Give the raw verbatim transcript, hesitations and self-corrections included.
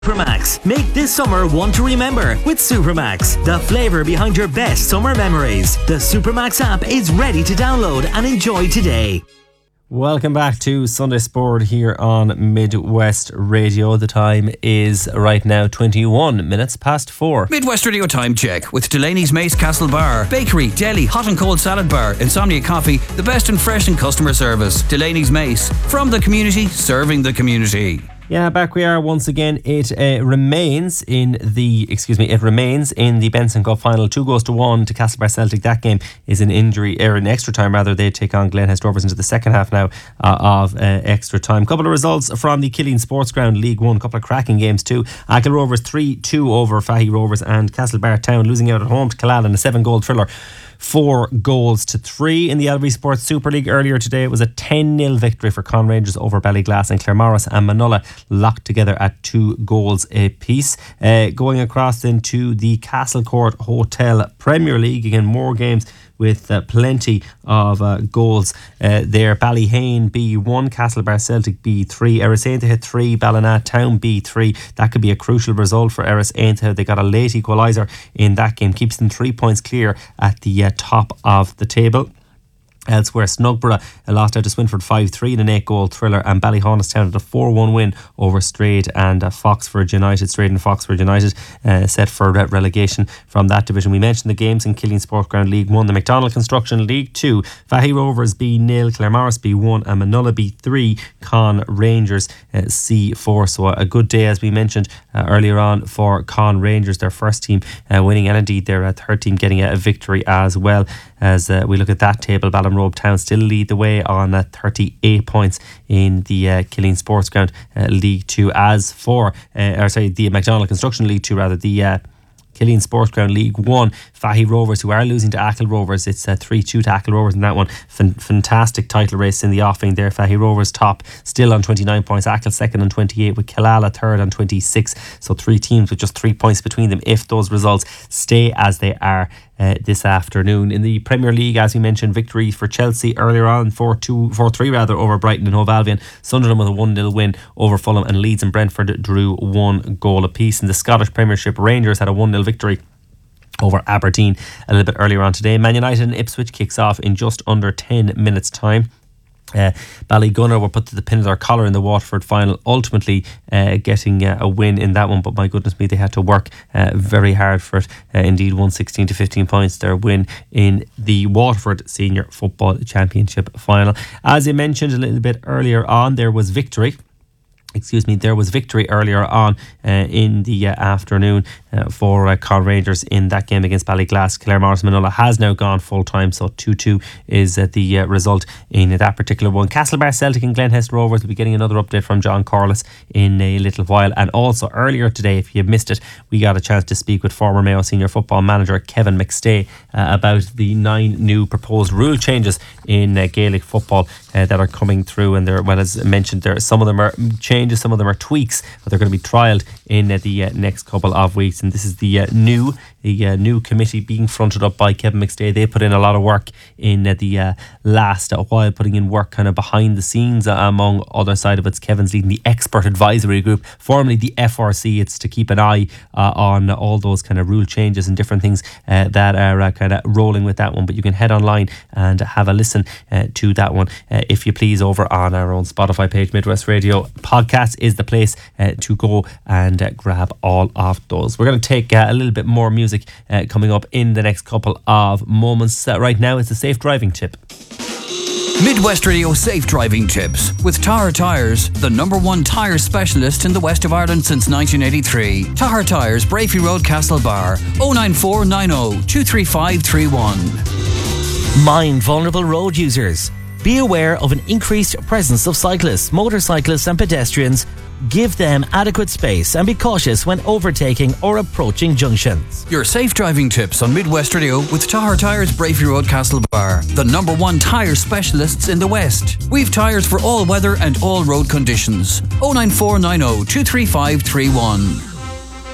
Supermax. Make this summer one to remember with Supermax, the flavour behind your best summer memories. The Supermax app is ready to download and enjoy today. Welcome back to Sunday Sport here on Midwest Radio. The time is right now twenty-one minutes past four. Midwest Radio time check with Delaney's Mace Castle Bar, Bakery, Deli, Hot and Cold Salad Bar, Insomnia Coffee, the best in fresh and customer service. Delaney's Mace, from the community, serving the community. Yeah, back we are once again. It uh, remains in the, excuse me, it remains in the Benson Cup final. Two goals to one to Castlebar Celtic. That game is an injury, or in extra time rather. They take on Glenhest Rovers into the second half now uh, of uh, extra time. Couple of results from the Killeen Sports Ground League One. Couple of cracking games too. Achill Rovers three two over Fahy Rovers, and Castlebar Town losing out at home to Killala in a seven goal thriller. Four goals to three. In the L V Sports Super League earlier today, it was a ten nil victory for Con Rangers over Ballyglass, and Claremorris and Manola locked together at two goals apiece. Uh, going across into the Castlecourt Hotel Premier League, again more games with uh, plenty of uh, goals uh, there. Ballyhane B one, Castlebar Celtic B three, Erris Aintree three, Ballina Town B three. That could be a crucial result for Erris Aintree. They got a late equaliser in that game, keeps them three points clear at the uh, top of the table. Elsewhere, Snugborough lost out to Swinford five three in an eight goal thriller, and Ballyhaunis had a four one win over Strayed and uh, Foxford United. Strayed and Foxford United uh, set for re- relegation from that division. We mentioned the games in Killeen Sports Ground League one. The McDonald Construction League two, Fahy Rovers B nil, Claremorris B one, and Manola B three, Con Rangers uh, C four. So a good day, as we mentioned uh, earlier on, for Con Rangers, their first team uh, winning, and indeed their uh, third team getting a, a victory as well. As uh, we look at that table, Ballinrobe Town still lead the way on uh, thirty-eight points in the uh, Killeen Sports Ground uh, League two. As for, uh, or sorry, the McDonald Construction League two, rather, the uh, Killeen Sports Ground League one, Fahy Rovers, who are losing to Achill Rovers. It's uh, three two to Achill Rovers in that one. F- fantastic title race in the offing there. Fahy Rovers top, still on twenty-nine points. Achill second on twenty-eight, with Killala third on twenty-six. So three teams with just three points between them if those results stay as they are uh, this afternoon. In the Premier League, as we mentioned, victory for Chelsea earlier on, four two, four three rather, over Brighton and Hove Albion. Sunderland with a one nil win over Fulham, and Leeds and Brentford drew one goal apiece. In the Scottish Premiership, Rangers had a one nil victory over Aberdeen a little bit earlier on today. Man United and Ipswich kicks off in just under ten minutes time. Uh, Ballygunner were put to the pin of their collar in the Waterford final, ultimately uh, getting uh, a win in that one, but my goodness me, they had to work uh, very hard for it. Uh, indeed, won sixteen to fifteen points, their win in the Waterford Senior Football Championship final. As I mentioned a little bit earlier on, there was victory Excuse me, there was victory earlier on uh, in the uh, afternoon uh, for uh, Con Rangers in that game against Ballyglass. Claremorris Manola has now gone full time, so two two is uh, the uh, result in that particular one. Castlebar Celtic and Glenhest Rovers will be getting another update from John Corliss in a little while. And also earlier today, if you missed it, we got a chance to speak with former Mayo senior football manager Kevin McStay uh, about the nine new proposed rule changes in uh, Gaelic football uh, that are coming through. And there, well, as mentioned, there some of them are changes. Some of them are tweaks, but they're going to be trialled in uh, the uh, next couple of weeks. And this is the uh, new the uh, new committee being fronted up by Kevin McStay. They put in a lot of work in uh, the uh, last uh, while, putting in work kind of behind the scenes. Uh, among other side of it, Kevin's leading the expert advisory group, formerly the F R C. It's to keep an eye uh, on all those kind of rule changes and different things uh, that are uh, kind of rolling with that one. But you can head online and have a listen uh, to that one uh, if you please, over on our own Spotify page. Midwest Radio Podcast is the place uh, to go and uh, grab all of those. We're going to take uh, a little bit more music uh, coming up in the next couple of moments. Uh, right now, it's a safe driving tip. Midwest Radio Safe Driving Tips with Tahar Tyres, the number one tyre specialist in the west of Ireland since nineteen eighty-three. Tahar Tyres, Brafey Road, Castlebar, oh nine four nine oh two three five three one. Mind vulnerable road users. Be aware of an increased presence of cyclists, motorcyclists and pedestrians. Give them adequate space and be cautious when overtaking or approaching junctions. Your safe driving tips on Midwest Radio with Tahar Tyres, Brafey Road, Castlebar, the number one tyre specialists in the West. We've tyres for all weather and all road conditions. oh nine four nine oh two three five three one.